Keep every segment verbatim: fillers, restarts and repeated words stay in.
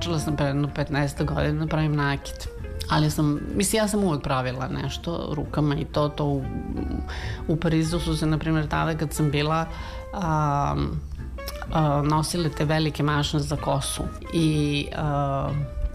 počela sam pre jedno petnaest godina da pravim nakit. Ali sam, mislim, ja sam uvek pravila nešto rukama i to, to u, u Parizu su se, na primjer, tada kad sam bila a, a, nosile te velike mašne za kosu i a,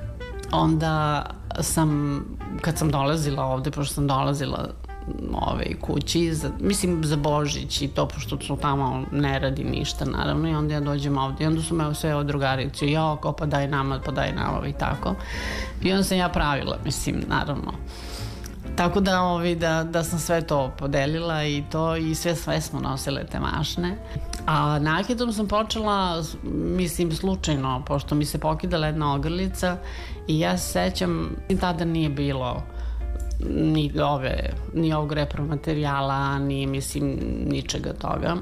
onda sam, kad sam dolazila ovde, pošto sam dolazila ove kući, za, mislim za Božić i to, pošto su tamo ne radi ništa naravno, i onda ja dođem ovde i onda su me sve od drugarice, jo, ko pa daj nama, pa daj nama i tako, i onda sam ja pravila, mislim, naravno, tako da, ovi, da, da sam sve to podelila i to, i sve sve smo nosile te mašne. A nakitom sam počela, mislim, slučajno, pošto mi se pokidala jedna ogrlica i ja se sećam, tada nije bilo ni ove, ni ovog repromaterijala, ni, mislim, ničega toga.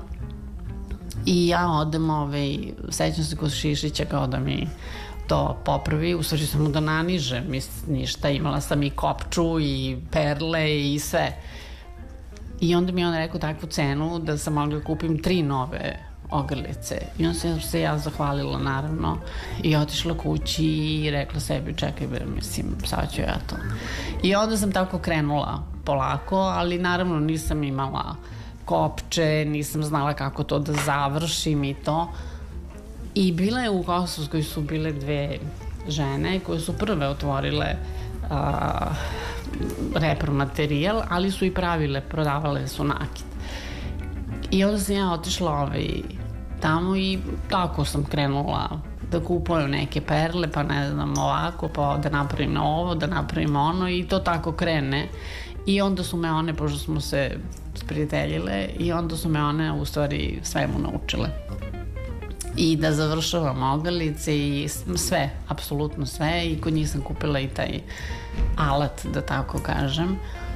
I ja odem, ove, sećam se kod Šišića kao da mi to popravi, u stvari samo da naniže, mislim, ništa, imala sam i kopču i perle i sve. I onda mi je on rekao takvu cenu da sam mogla kupim tri nove ogrlice. I onda sam se ja zahvalila, naravno, i otišla kući i rekla sebi, čekaj bre, mislim, sad ću ja to. I onda sam tako krenula polako, ali naravno nisam imala kopče, nisam znala kako to da završim i to. I bila je u Kosovskoj su bile dve žene koje su prve otvorile a, repromaterijal, ali su i pravile, prodavale su nakit. I onda sam ja otišla ovaj, tamo i tako sam krenula da kupujem neke perle, pa ne znam, ovako, pa da napravim ovo, da napravim ono, i to tako krene. I onda su me one, pošto smo se sprijateljile, i onda su me one u stvari svemu naučile. I da završavam ogrlice i sve, apsolutno sve, i kod njih sam kupila i taj alat, da tako kažem,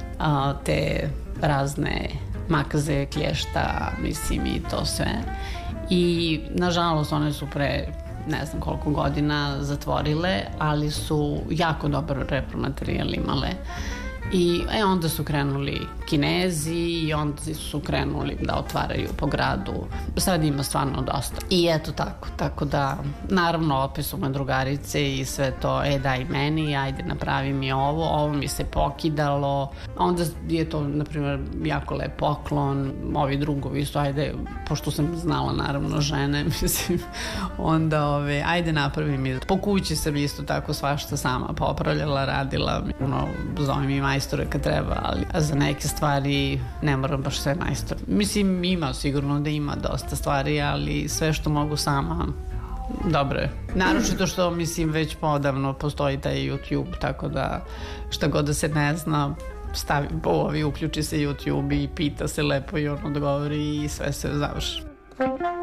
te razne makaze, klješta, mislim, i to sve. I nažalost one su pre ne znam koliko godina zatvorile, ali su jako dobar repromaterijal imale. I e, onda su krenuli Kinezi i onda su krenuli da otvaraju po gradu. Sad ima stvarno dosta. I eto tako, tako da naravno opet su me drugarice i sve to, e daj meni, ajde napravi mi ovo, ovo mi se pokidalo. Onda je to, na primjer, jako lep poklon, ovi drugovi su, ajde, pošto sam znala naravno žene, mislim, onda ove, ajde napravi mi. Po kući sam isto tako svašta sama popravljala, radila, ono, zovem i majstore kad treba, ali za neke stvari ne moram baš sve majstor. Mislim, ima sigurno da ima dosta stvari, ali sve što mogu sama, dobro je. Naročito što, mislim, već podavno postoji taj YouTube, tako da šta god da se ne zna, stavi, ovi, uključi se YouTube i pita se lepo i on odgovori i sve se završi.